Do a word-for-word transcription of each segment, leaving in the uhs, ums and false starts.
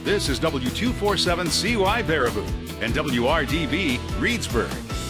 This is W two forty-seven C Y Baraboo and W R D B Reedsburg.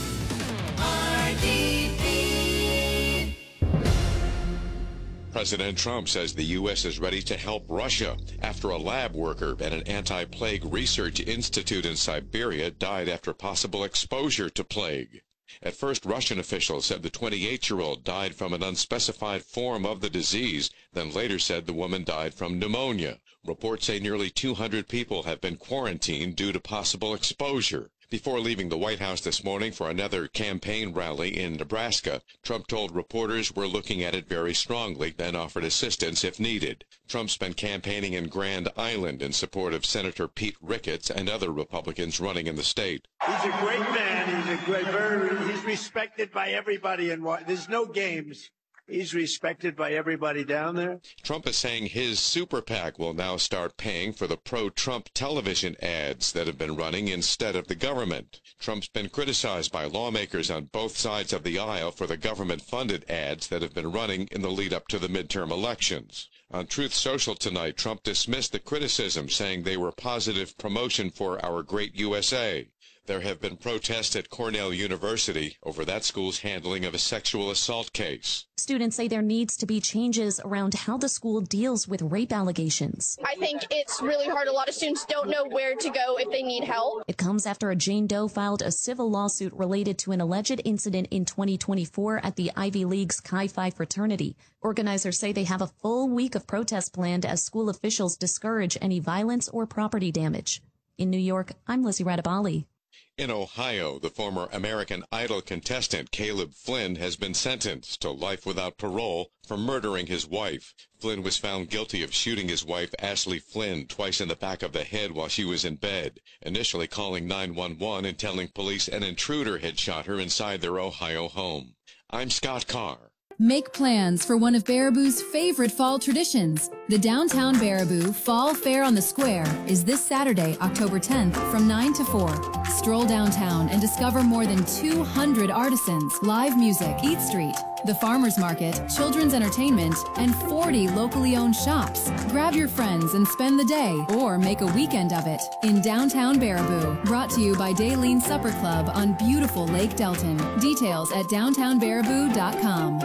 President Trump says the U S is ready to help Russia after a lab worker at an anti-plague research institute in Siberia died after possible exposure to plague. At first, Russian officials said the twenty-eight-year-old died from an unspecified form of the disease, then later said the woman died from pneumonia. Reports say nearly two hundred people have been quarantined due to possible exposure. Before leaving the White House this morning for another campaign rally in Nebraska, Trump told reporters we're looking at it very strongly, then offered assistance if needed. Trump's been campaigning in Grand Island in support of Senator Pete Ricketts and other Republicans running in the state. He's a great man. He's a great, very, he's respected by everybody, and there's no games. He's respected by everybody down there. Trump is saying his super PAC will now start paying for the pro-Trump television ads that have been running instead of the government. Trump's been criticized by lawmakers on both sides of the aisle for the government-funded ads that have been running in the lead-up to the midterm elections. On Truth Social tonight, Trump dismissed the criticism, saying they were positive promotion for our great U S A. There have been protests at Cornell University over that school's handling of a sexual assault case. Students say there needs to be changes around how the school deals with rape allegations. I think it's really hard. A lot of students don't know where to go if they need help. It comes after a Jane Doe filed a civil lawsuit related to an alleged incident in twenty twenty-four at the Ivy League's Chi Phi fraternity. Organizers say they have a full week of protests planned as school officials discourage any violence or property damage. In New York, I'm Lizzie Radabali. In Ohio, the former American Idol contestant Caleb Flynn has been sentenced to life without parole for murdering his wife. Flynn was found guilty of shooting his wife, Ashley Flynn, twice in the back of the head while she was in bed, initially calling nine one one and telling police an intruder had shot her inside their Ohio home. I'm Scott Carr. Make plans for one of Baraboo's favorite fall traditions. The Downtown Baraboo Fall Fair on the Square is this Saturday, October tenth from nine to four. Stroll downtown and discover more than two hundred artisans, live music, Eat Street, the farmers market, children's entertainment, and forty locally owned shops. Grab your friends and spend the day or make a weekend of it in Downtown Baraboo. Brought to you by Daleen Supper Club on beautiful Lake Delton. Details at downtown baraboo dot com.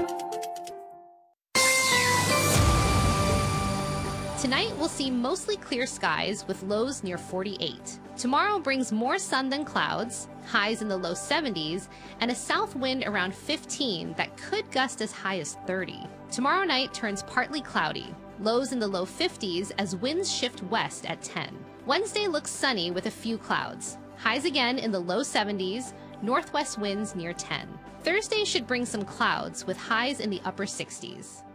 Tonight, we'll see mostly clear skies with lows near forty-eight. Tomorrow brings more sun than clouds, highs in the low seventies, and a south wind around fifteen that could gust as high as thirty. Tomorrow night turns partly cloudy, lows in the low fifties as winds shift west at ten. Wednesday looks sunny with a few clouds, highs again in the low seventies, northwest winds near ten. Thursday should bring some clouds with highs in the upper sixties.